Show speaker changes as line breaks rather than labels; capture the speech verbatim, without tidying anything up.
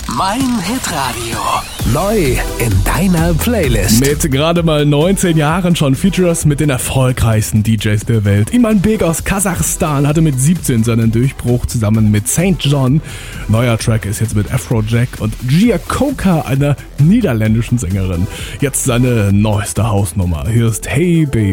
Mein Hitradio. Neu in deiner Playlist.
Mit gerade mal neunzehn Jahren schon Features mit den erfolgreichsten D Js der Welt. Iman Beg aus Kasachstan hatte mit siebzehn seinen Durchbruch zusammen mit Saint John. Neuer Track ist jetzt mit Afrojack und Gia Coca, einer niederländischen Sängerin. Jetzt seine neueste Hausnummer. Hier ist Hey Baby.